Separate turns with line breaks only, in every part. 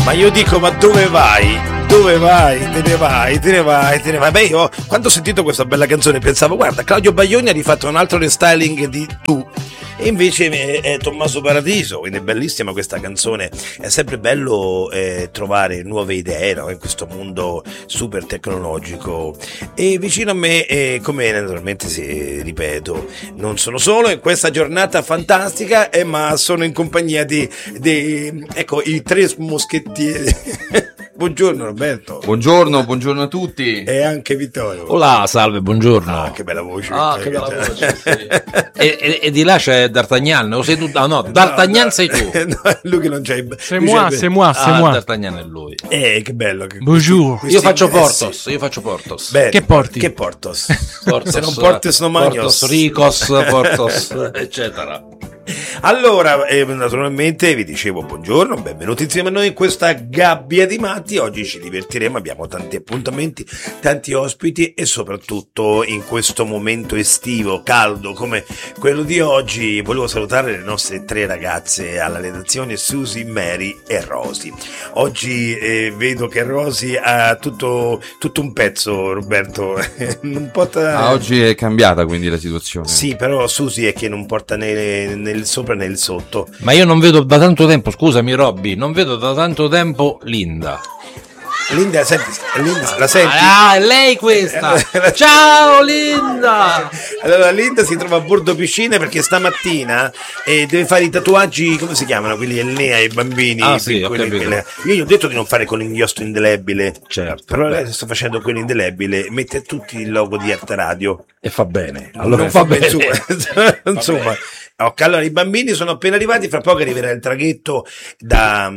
Ma io dico, ma dove vai? Dove vai? Te ne vai. Beh, io quando ho sentito questa bella canzone pensavo, guarda, Claudio Baglioni ha rifatto un altro restyling di Tu. E invece è Tommaso Paradiso, quindi è bellissima questa canzone. È sempre bello trovare nuove idee, no? In questo mondo super tecnologico. E vicino a me, come naturalmente ripeto, non sono solo in questa giornata fantastica, ma sono in compagnia di ecco, i tre moschettieri. Buongiorno Roberto.
Buongiorno a tutti.
E anche Vittorio.
Olà, salve, buongiorno.
Ah, che bella voce.
Che bella voce, sì. e di là c'è D'Artagnan, o sei tu? No, D'Artagnan no, sei tu.
No, lui che non c'è.
C'est moi.
D'Artagnan è lui.
Che bello.
Bonjour.
Io faccio Portos.
Bene.
Che porti?
Che Portos?
Portos.
Se non Portos non Magnos.
Portos Ricos, Portos, eccetera.
Allora, naturalmente vi dicevo buongiorno, benvenuti insieme a noi in questa gabbia di matti. Oggi ci divertiremo, abbiamo tanti appuntamenti, tanti ospiti e soprattutto in questo momento estivo, caldo come quello di oggi, volevo salutare le nostre tre ragazze alla redazione, Susi, Mary e Rosy. Oggi vedo che Rosy ha tutto un pezzo, Roberto. Non porta...
Oggi è cambiata quindi la situazione.
Sì, però Susi è che non porta nel sopra nel sotto.
Ma io non vedo da tanto tempo, scusami Robby, non vedo da tanto tempo Linda.
Linda, la senti?
Ah, è lei questa! Ciao Linda!
Allora Linda si trova a bordo piscina perché stamattina deve fare i tatuaggi, come si chiamano? Quelli del NEA ai bambini.
Ah sì, ho capito.
Io gli ho detto di non fare con l'inchiostro indelebile.
Certo.
Però lei sta facendo quello indelebile, mette tutti il logo di Arte Radio.
E fa bene. Allora
non
fa
bene.
bene.
Insomma. Ok, allora i bambini sono appena arrivati, fra poco arriverà il traghetto da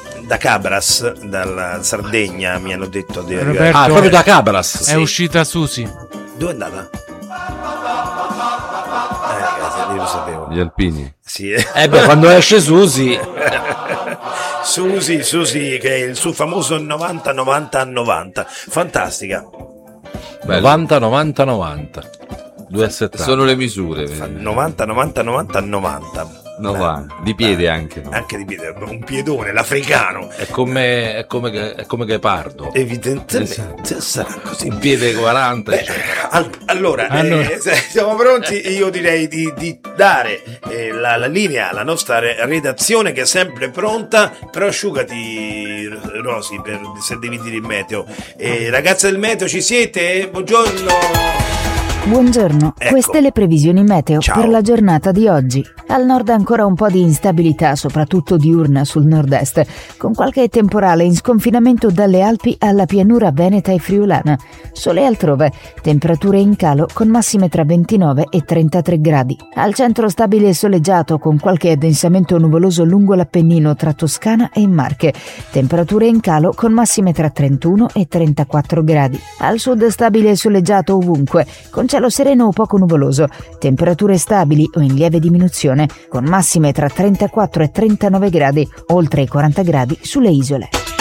Cabras, dalla Sardegna, mi hanno detto di arrivare.
Roberto,
proprio da Cabras.
È uscita Susi.
Dove è andata? Ragazzi, io lo sapevo.
Gli alpini.
Sì.
Quando esce Susi.
Susi, che è il suo famoso 90-90-90. Fantastica.
Bello.
90-90-90. 2,70.
Sono le misure.
90-90-90-90.
Di piede anche.
Anche di piede, un piedone, l'africano.
È come Ghepardo.
Evidentemente sarà così.
Un piede 40.
Allora. Siamo pronti? Io direi di dare la linea alla nostra redazione che è sempre pronta, però asciugati Rosy se devi dire il meteo. Ragazze del meteo, ci siete?
Buongiorno,
ecco.
Queste le previsioni meteo.
Ciao.
Per la giornata di oggi. Al nord ancora un po' di instabilità, soprattutto diurna sul nord-est, con qualche temporale in sconfinamento dalle Alpi alla pianura veneta e friulana. Sole altrove, temperature in calo con massime tra 29 e 33 gradi. Al centro stabile e soleggiato con qualche addensamento nuvoloso lungo l'Appennino tra Toscana e Marche. Temperature in calo con massime tra 31 e 34 gradi. Al sud stabile e soleggiato ovunque, con cielo sereno o poco nuvoloso, temperature stabili o in lieve diminuzione, con massime tra 34 e 39 gradi, oltre i 40 gradi sulle isole.